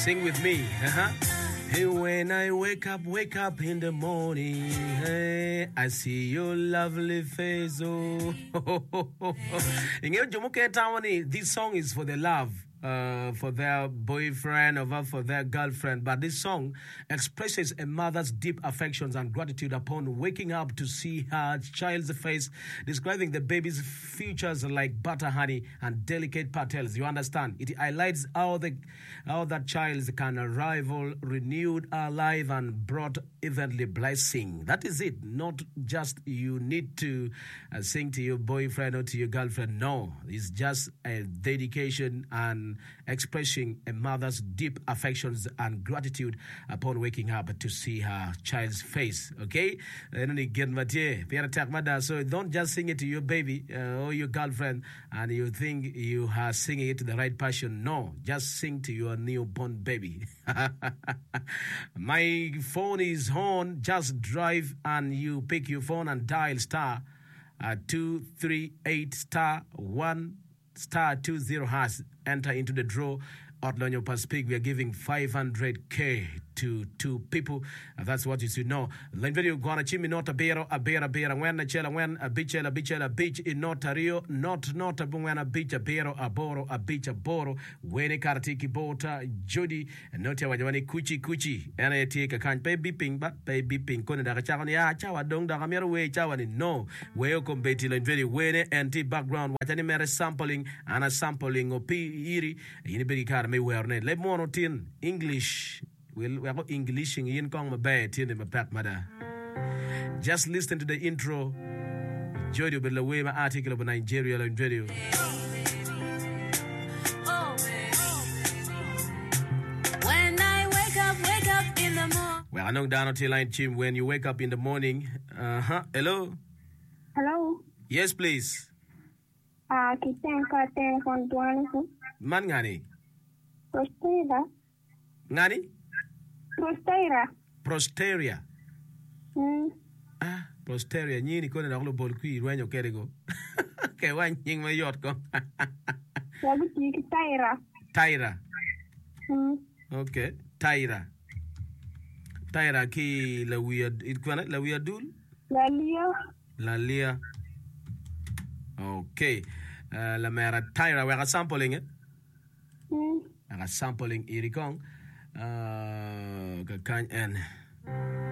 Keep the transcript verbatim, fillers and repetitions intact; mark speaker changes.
Speaker 1: Sing with me. Uh-huh. Hey, when I wake up, wake up in the morning, hey, I see your lovely face. Oh, this song is for the love. Uh, for their boyfriend or for their girlfriend, but this song expresses a mother's deep affections and gratitude upon waking up to see her child's face, describing the baby's features like butter, honey, and delicate petals. You understand? It highlights how the how that child can arrival renewed, alive, and brought evenly blessing. That is it. Not just you need to uh, sing to your boyfriend or to your girlfriend. No, it's just a dedication and expressing a mother's deep affections and gratitude upon waking up to see her child's face. Okay? So don't just sing it to your baby uh, or your girlfriend and you think you are singing it to the right person. No, just sing to your newborn baby. My phone is on. Just drive and you pick your phone and dial star uh, two three eight star one star two zero hash. Enter into the draw. Outline your speak. We are giving five hundred K to two people. Uh, that's what you should know. Len video gonna chimi nota bero a bera bera when a chela when a bichela bichela beach in nota rio not not a when a beach a bero a boro a beach a boro when a karatiki bota jody and nota wajawani kuchi kuchi and I take a kind baby ping but baby ping kona da chawan ya chawa dong da kamera way chawani no way come beti len video when anti background what any mere sampling and a sampling of iri in big car me wear ne le monotin English. We'll, we're Englishing in Kong Mabay in my pack mother. Just listen to the intro. Jody will away my article about Nigeria on video.
Speaker 2: When I wake up, wake up in the morning.
Speaker 1: Well, I know down until line Jim when you wake up in the morning. Uh huh. Hello?
Speaker 3: Hello?
Speaker 1: Yes, please.
Speaker 3: Ah, uh, kita telepon tuan tu.
Speaker 1: Man ngani?
Speaker 3: Prostera.
Speaker 1: Ngani?
Speaker 3: Prostera.
Speaker 1: Prosteria.
Speaker 3: Hmm.
Speaker 1: Ah, Prosteria. Nyini kone na kulo bol kui ruenyo kerego. Ke wan nying ma yot ko.
Speaker 3: Sabi ti Taira.
Speaker 1: Taira.
Speaker 3: Hmm.
Speaker 1: Okay. Taira. Taira ki la weird. It kwana la weird dul?
Speaker 3: La Lia.
Speaker 1: La Lia. Okay. Uh, la mera Taira we ga sampling it.
Speaker 3: Hmm.
Speaker 1: Ga sampling irikong. Uh, ka kan en.